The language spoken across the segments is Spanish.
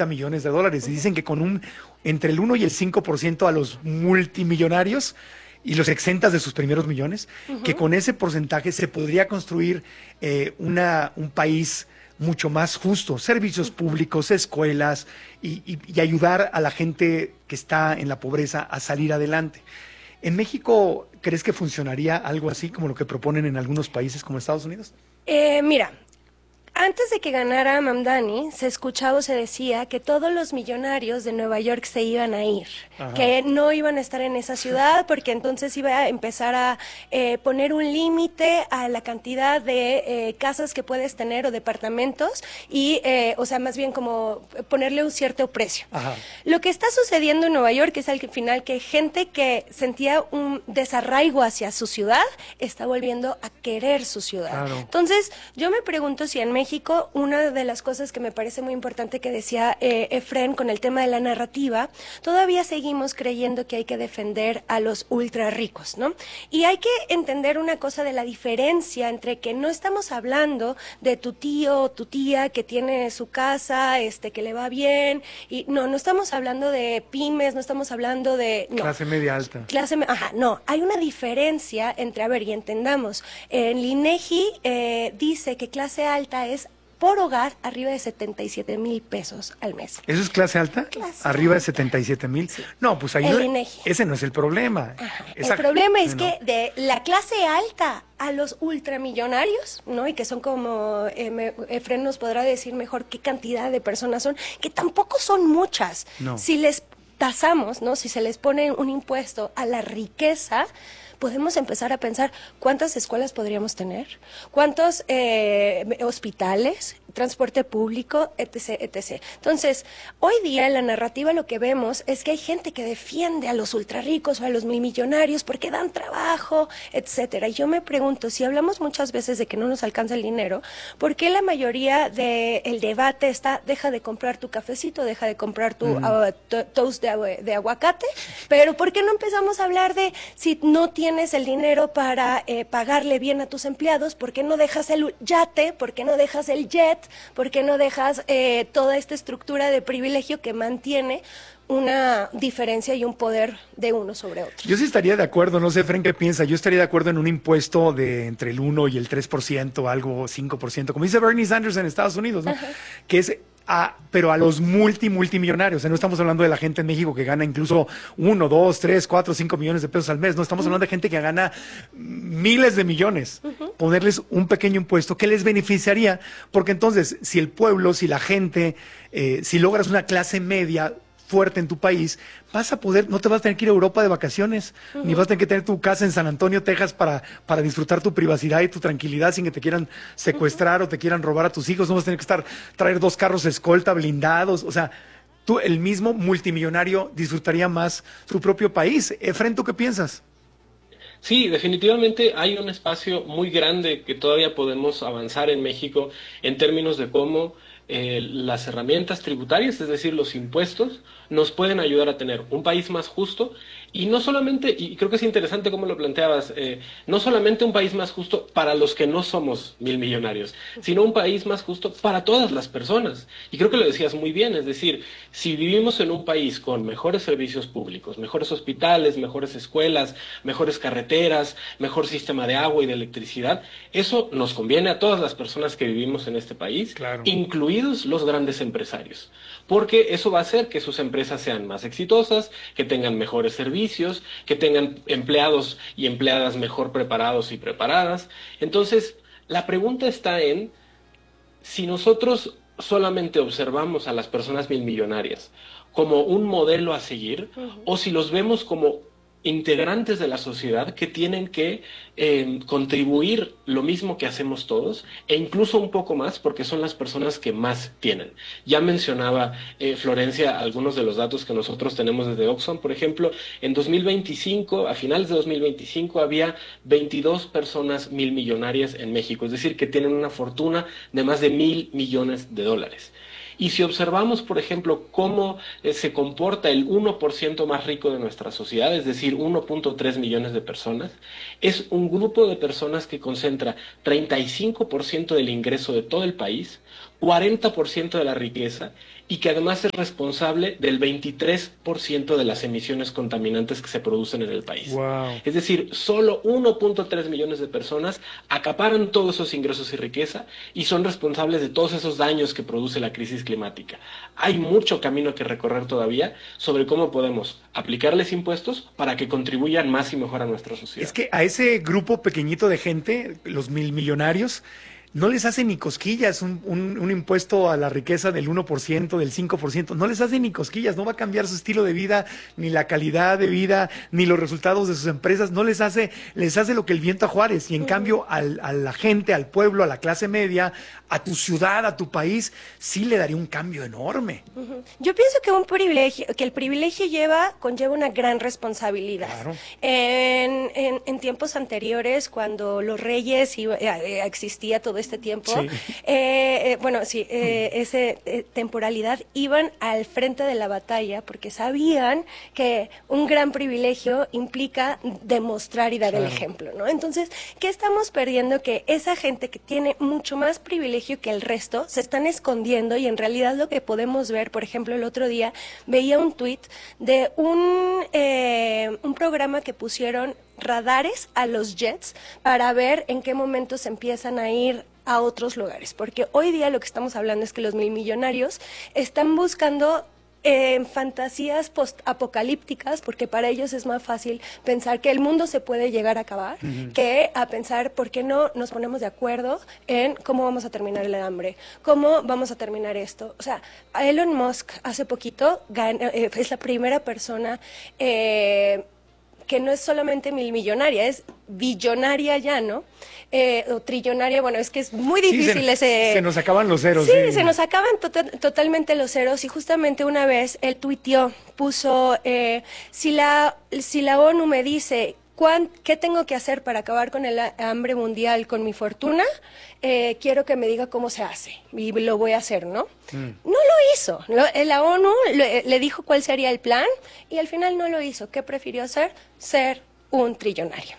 30 millones de dólares. Y dicen que con entre el 1 y el 5% a los multimillonarios y los exentas de sus primeros millones, que con ese porcentaje se podría construir un país mucho más justo, servicios públicos, escuelas y ayudar a la gente que está en la pobreza a salir adelante. ¿En México crees que funcionaría algo así como lo que proponen en algunos países como Estados Unidos? Mira, antes de que ganara Mamdani, se escuchaba o se decía que todos los millonarios de Nueva York se iban a ir, que no iban a estar en esa ciudad porque entonces iba a empezar a poner un límite a la cantidad de casas que puedes tener o departamentos y, o sea, más bien como ponerle un cierto precio. Lo que está sucediendo en Nueva York es al final que gente que sentía un desarraigo hacia su ciudad está volviendo a querer su ciudad. Claro. Entonces, yo me pregunto si en México, una de las cosas que me parece muy importante que decía Efren con el tema de la narrativa, todavía seguimos creyendo que hay que defender a los ultra ricos, ¿no? Y hay que entender una cosa de la diferencia entre que no estamos hablando de tu tío o tu tía que tiene su casa, que le va bien, y no estamos hablando de pymes, no estamos hablando de... No. Clase media alta. No, hay una diferencia entre, a ver, y entendamos, en el INEGI dice que clase alta es por hogar arriba de 77,000 pesos al mes. ¿Eso es clase alta? ¿Arriba de 77,000? Sí. No, pues ahí ese no es el problema. El problema es que de la clase alta a los ultramillonarios, ¿no? Y que son como, Efren nos podrá decir mejor qué cantidad de personas son, que tampoco son muchas. No. Si les tasamos, ¿no? Si se les pone un impuesto a la riqueza, podemos empezar a pensar cuántas escuelas podríamos tener, cuántos hospitales, transporte público, etc., etc. Entonces, hoy día en la narrativa lo que vemos es que hay gente que defiende a los ultrarricos o a los milmillonarios porque dan trabajo, etcétera. Y yo me pregunto, si hablamos muchas veces de que no nos alcanza el dinero, ¿por qué la mayoría del debate está, deja de comprar tu cafecito, deja de comprar tu toast de aguacate? Pero ¿por qué no empezamos a hablar de si no tienes el dinero para pagarle bien a tus empleados, ¿por qué no dejas el yate? ¿Por qué no dejas el jet? ¿Por qué no dejas toda esta estructura de privilegio que mantiene una diferencia y un poder de uno sobre otro? Yo sí estaría de acuerdo, no sé, Fren, ¿qué piensa? Yo estaría de acuerdo en un impuesto de entre el 1 y el 3%, algo 5%, como dice Bernie Sanders en Estados Unidos, ¿no? Que es... pero a los multimillonarios, o sea, no estamos hablando de la gente en México que gana incluso 1, 2, 3, 4, 5 millones de pesos al mes, no estamos hablando de gente que gana miles de millones. Ponerles un pequeño impuesto que les beneficiaría, porque entonces si el pueblo, si la gente, si logras una clase media fuerte en tu país, vas a poder, no te vas a tener que ir a Europa de vacaciones, ni vas a tener que tener tu casa en San Antonio, Texas para disfrutar tu privacidad y tu tranquilidad sin que te quieran secuestrar o te quieran robar a tus hijos, no vas a tener que traer 2 carros escolta blindados, o sea, tú, el mismo multimillonario, disfrutaría más su propio país. Efren, ¿tú qué piensas? Sí, definitivamente hay un espacio muy grande que todavía podemos avanzar en México en términos de cómo las herramientas tributarias, es decir, los impuestos, nos pueden ayudar a tener un país más justo y no solamente, y creo que es interesante cómo lo planteabas, no solamente un país más justo para los que no somos milmillonarios, sino un país más justo para todas las personas. Y creo que lo decías muy bien, es decir, si vivimos en un país con mejores servicios públicos, mejores hospitales, mejores escuelas, mejores carreteras, mejor sistema de agua y de electricidad, eso nos conviene a todas las personas que vivimos en este país, claro, incluidos los grandes empresarios, porque eso va a hacer que sus empresas sean más exitosas, que tengan mejores servicios, que tengan empleados y empleadas mejor preparados y preparadas. Entonces, la pregunta está en si nosotros solamente observamos a las personas milmillonarias como un modelo a seguir, o si los vemos como integrantes de la sociedad que tienen que contribuir lo mismo que hacemos todos e incluso un poco más porque son las personas que más tienen. Ya mencionaba Florencia algunos de los datos que nosotros tenemos desde Oxfam. Por ejemplo, en 2025, a finales de 2025, había 22 personas milmillonarias en México, es decir, que tienen una fortuna de más de $1,000 millones. Y si observamos, por ejemplo, cómo se comporta el 1% más rico de nuestra sociedad, es decir, 1.3 millones de personas, es un grupo de personas que concentra 35% del ingreso de todo el país, 40% de la riqueza y que además es responsable del 23% de las emisiones contaminantes que se producen en el país. Wow. Es decir, solo 1.3 millones de personas acaparan todos esos ingresos y riqueza y son responsables de todos esos daños que produce la crisis climática. Hay mucho camino que recorrer todavía sobre cómo podemos aplicarles impuestos para que contribuyan más y mejor a nuestra sociedad. Es que a ese grupo pequeñito de gente, los millonarios, no les hace ni cosquillas un impuesto a la riqueza del 1%, del 5%, no les hace ni cosquillas, no va a cambiar su estilo de vida, ni la calidad de vida, ni los resultados de sus empresas, no les hace lo que el viento a Juárez, y en cambio a la gente, al pueblo, a la clase media, a tu ciudad, a tu país, sí le daría un cambio enorme. Yo pienso que el privilegio conlleva una gran responsabilidad. Claro. En tiempos anteriores, cuando los reyes existía todo este tiempo, Sí. esa temporalidad iban al frente de la batalla porque sabían que un gran privilegio implica demostrar y dar el ejemplo, ¿no? Entonces, ¿qué estamos perdiendo? Que esa gente que tiene mucho más privilegio que el resto se están escondiendo, y en realidad lo que podemos ver, por ejemplo, el otro día veía un tuit de un programa que pusieron radares a los jets para ver en qué momento se empiezan a ir a otros lugares, porque hoy día lo que estamos hablando es que los millonarios están buscando fantasías post-apocalípticas, porque para ellos es más fácil pensar que el mundo se puede llegar a acabar que a pensar por qué no nos ponemos de acuerdo en cómo vamos a terminar el hambre, cómo vamos a terminar esto. O sea, Elon Musk hace poquito es la primera persona que no es solamente millonaria, es billonaria ya, ¿no? O trillonaria, bueno, es que es muy difícil se nos acaban los ceros. Sí, se nos acaban totalmente los ceros, y justamente una vez él puso, si la ONU me dice ¿qué tengo que hacer para acabar con el hambre mundial con mi fortuna? Quiero que me diga cómo se hace, y lo voy a hacer, ¿no? No lo hizo. La ONU le dijo cuál sería el plan, y al final no lo hizo. ¿Qué prefirió hacer? Ser un trillonario.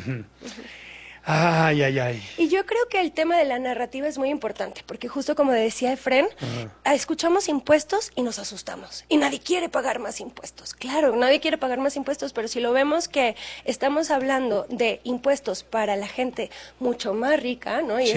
Ay, ay, ay. Y yo creo que el tema de la narrativa es muy importante, porque justo como decía Efren, escuchamos impuestos y nos asustamos. Y nadie quiere pagar más impuestos. Claro, nadie quiere pagar más impuestos, pero si lo vemos que estamos hablando de impuestos para la gente mucho más rica, ¿no? Y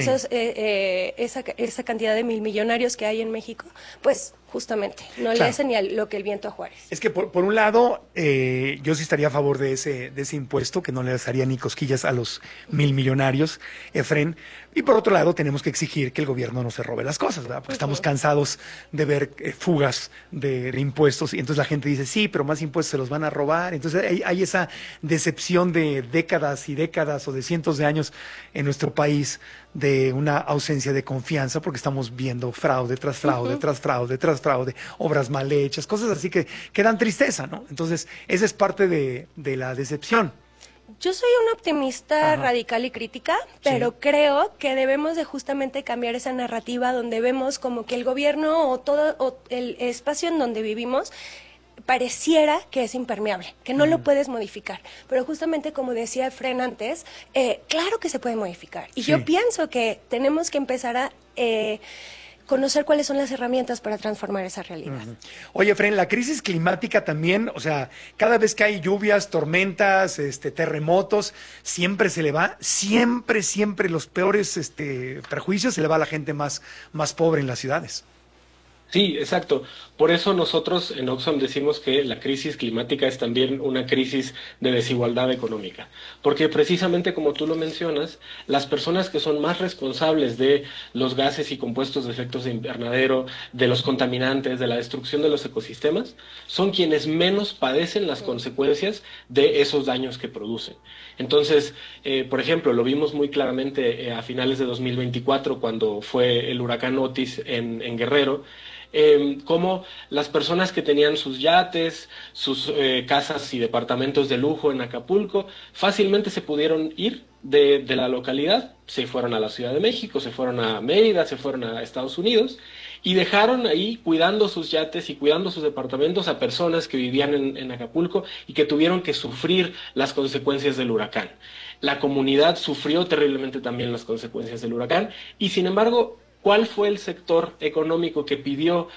esa cantidad de millonarios que hay en México, pues justamente, no le hace ni a lo que el viento a Juárez. Es que por un lado, yo sí estaría a favor de ese impuesto, que no le haría ni cosquillas a los millonarios, Efren. Y por otro lado, tenemos que exigir que el gobierno no se robe las cosas, ¿verdad? Porque estamos cansados de ver fugas de impuestos, y entonces la gente dice, sí, pero más impuestos se los van a robar. Entonces hay esa decepción de décadas y décadas o de cientos de años en nuestro país, de una ausencia de confianza, porque estamos viendo fraude tras fraude, tras fraude, tras fraude, obras mal hechas, cosas así que dan tristeza, ¿no? Entonces, esa es parte de la decepción. Yo soy una optimista radical y crítica, pero creo que debemos de justamente cambiar esa narrativa donde vemos como que el gobierno o el espacio en donde vivimos pareciera que es impermeable, que no lo puedes modificar. Pero justamente como decía Efren antes, claro que se puede modificar. Y yo pienso que tenemos que empezar a conocer cuáles son las herramientas para transformar esa realidad. Oye, Efren, la crisis climática también, o sea, cada vez que hay lluvias, tormentas, terremotos, siempre se le va, siempre los peores perjuicios se le va a la gente más pobre en las ciudades. Sí, exacto. Por eso nosotros en Oxfam decimos que la crisis climática es también una crisis de desigualdad económica. Porque precisamente como tú lo mencionas, las personas que son más responsables de los gases y compuestos de efectos de invernadero, de los contaminantes, de la destrucción de los ecosistemas, son quienes menos padecen las consecuencias de esos daños que producen. Entonces, por ejemplo, lo vimos muy claramente a finales de 2024 cuando fue el huracán Otis en Guerrero, cómo las personas que tenían sus yates, sus casas y departamentos de lujo en Acapulco, fácilmente se pudieron ir de la localidad, se fueron a la Ciudad de México, se fueron a Mérida, se fueron a Estados Unidos, y dejaron ahí cuidando sus yates y cuidando sus departamentos a personas que vivían en Acapulco y que tuvieron que sufrir las consecuencias del huracán. La comunidad sufrió terriblemente también las consecuencias del huracán, y sin embargo, ¿cuál fue el sector económico que pidió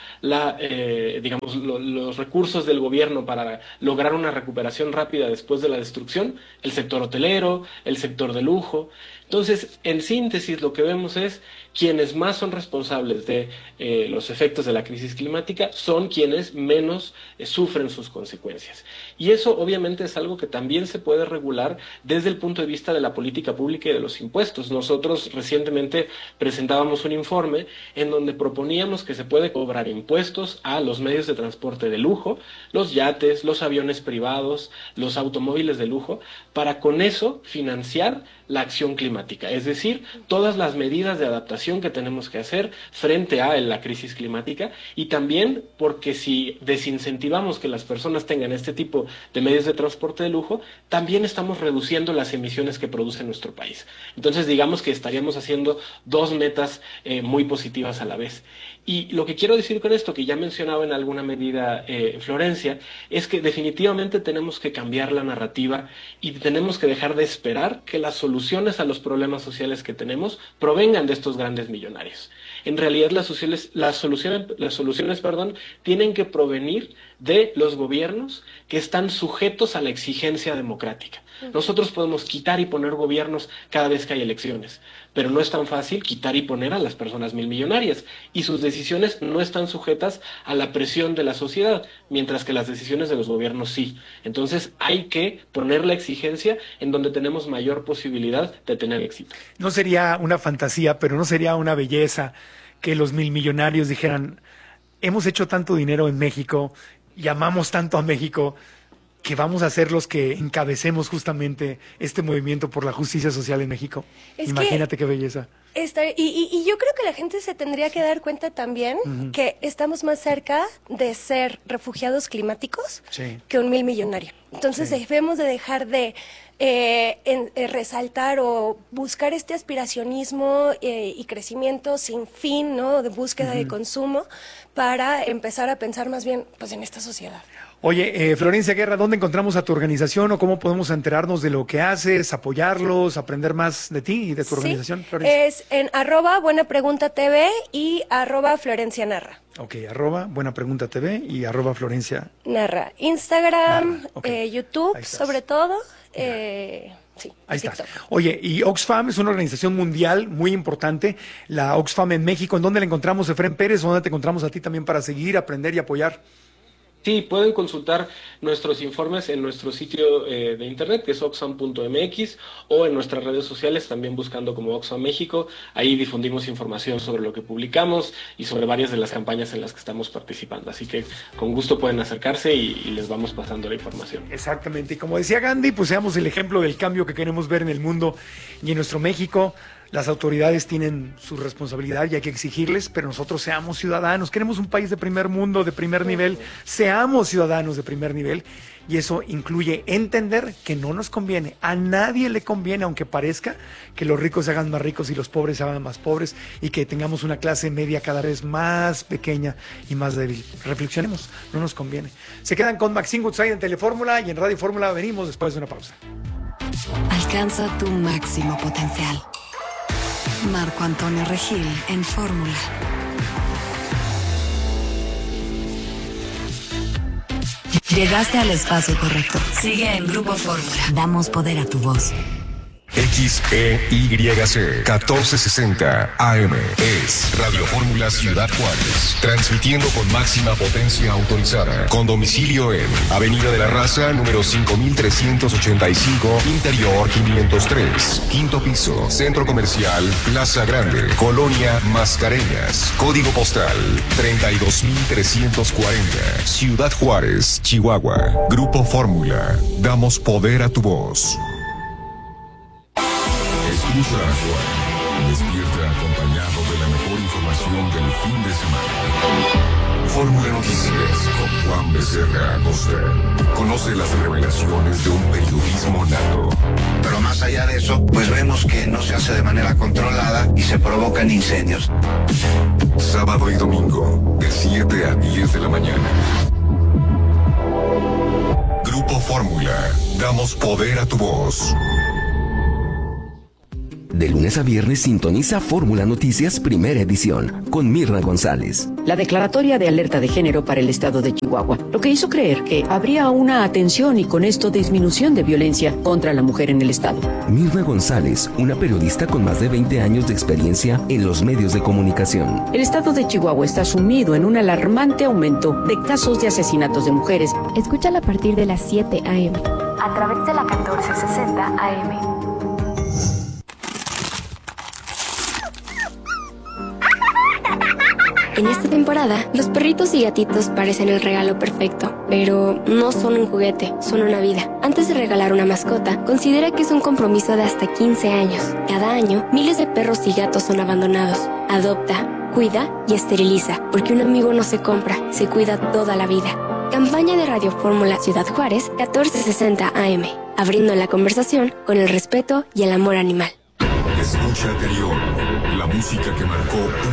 los recursos del gobierno para lograr una recuperación rápida después de la destrucción? El sector hotelero, el sector de lujo. Entonces, en síntesis, lo que vemos es quienes más son responsables de los efectos de la crisis climática son quienes menos sufren sus consecuencias. Y eso obviamente es algo que también se puede regular desde el punto de vista de la política pública y de los impuestos. Nosotros recientemente presentábamos un informe en donde proponíamos que se puede cobrar impuestos a los medios de transporte de lujo, los yates, los aviones privados, los automóviles de lujo, para con eso financiar la acción climática, es decir, todas las medidas de adaptación que tenemos que hacer frente a la crisis climática, y también porque si desincentivamos que las personas tengan este tipo de medios de transporte de lujo, también estamos reduciendo las emisiones que produce nuestro país. Entonces, digamos que estaríamos haciendo dos metas muy positivas a la vez. Y lo que quiero decir con esto, que ya mencionaba en alguna medida Florencia, es que definitivamente tenemos que cambiar la narrativa y tenemos que dejar de esperar que las soluciones a los problemas sociales que tenemos provengan de estos grandes millonarios. En realidad las soluciones, tienen que provenir de los gobiernos que están sujetos a la exigencia democrática. Nosotros podemos quitar y poner gobiernos cada vez que hay elecciones, pero no es tan fácil quitar y poner a las personas milmillonarias, y sus decisiones no están sujetas a la presión de la sociedad, mientras que las decisiones de los gobiernos sí. Entonces hay que poner la exigencia en donde tenemos mayor posibilidad de tener éxito. No sería una fantasía, pero no sería una belleza que los milmillonarios dijeran: hemos hecho tanto dinero en México y amamos tanto a México, que vamos a ser los que encabecemos justamente este movimiento por la justicia social en México. Imagínate qué belleza. Y yo creo que la gente se tendría que dar cuenta también que estamos más cerca de ser refugiados climáticos que un millonario. Entonces debemos de dejar de resaltar o buscar este aspiracionismo y crecimiento sin fin, ¿no? De búsqueda de consumo, para empezar a pensar más bien pues en esta sociedad. Oye, Florencia Guerra, ¿dónde encontramos a tu organización o cómo podemos enterarnos de lo que haces, apoyarlos, aprender más de ti y de tu organización, Florencia? Es en @buenapregunta.tv y @FlorenciaNarra. Ok, @buenapregunta.tv y @Florencia Narra. Instagram, okay. YouTube, sobre todo. Sí, ahí está. TikTok. Oye, y Oxfam es una organización mundial muy importante, la Oxfam en México. ¿En dónde la encontramos, Efrén Pérez? ¿Dónde te encontramos a ti también para seguir, aprender y apoyar? Sí, pueden consultar nuestros informes en nuestro sitio de internet, que es oxfam.mx, o en nuestras redes sociales, también buscando como Oxfam México. Ahí difundimos información sobre lo que publicamos y sobre varias de las campañas en las que estamos participando. Así que con gusto pueden acercarse y les vamos pasando la información. Exactamente. Y como decía Gandhi, pues seamos el ejemplo del cambio que queremos ver en el mundo y en nuestro México. Las autoridades tienen su responsabilidad y hay que exigirles, pero nosotros seamos ciudadanos. Queremos un país de primer mundo, de primer nivel. Seamos ciudadanos de primer nivel, y eso incluye entender que no nos conviene. A nadie le conviene, aunque parezca, que los ricos se hagan más ricos y los pobres se hagan más pobres, y que tengamos una clase media cada vez más pequeña y más débil. Reflexionemos, no nos conviene. Se quedan con Maxine Goodside en Telefórmula, y en Radio Fórmula venimos después de una pausa. Alcanza tu máximo potencial. Marco Antonio Regil en Fórmula. Llegaste al espacio correcto. Sigue en Grupo Fórmula. Damos poder a tu voz. XEYC 1460 AM es Radio Fórmula Ciudad Juárez, transmitiendo con máxima potencia autorizada, con domicilio en Avenida de la Raza, número 5385, Interior 503, quinto piso, Centro Comercial Plaza Grande, Colonia Mascareñas, código postal 32340, Ciudad Juárez, Chihuahua. Grupo Fórmula, damos poder a tu voz. Escucha Juan, despierta acompañado de la mejor información del fin de semana. Fórmula Noticias con Juan Becerra Acosta. Conoce las revelaciones de un periodismo nato. Pero más allá de eso, pues vemos que no se hace de manera controlada y se provocan incendios. Sábado y domingo, de 7 a 10 de la mañana. Grupo Fórmula, damos poder a tu voz. De lunes a viernes sintoniza Fórmula Noticias Primera Edición con Mirna González. La declaratoria de alerta de género para el estado de Chihuahua, lo que hizo creer que habría una atención y con esto disminución de violencia contra la mujer en el estado. Mirna González, una periodista con más de 20 años de experiencia en los medios de comunicación. El estado de Chihuahua está sumido en un alarmante aumento de casos de asesinatos de mujeres. Escúchala a partir de las 7 a.m. a través de la 1460 AM. En esta temporada, los perritos y gatitos parecen el regalo perfecto, pero no son un juguete, son una vida. Antes de regalar una mascota, considera que es un compromiso de hasta 15 años. Cada año, miles de perros y gatos son abandonados. Adopta, cuida y esteriliza, porque un amigo no se compra, se cuida toda la vida. Campaña de Radio Fórmula Ciudad Juárez, 1460 AM. Abriendo la conversación con el respeto y el amor animal. Escucha Anterior, la música que marcó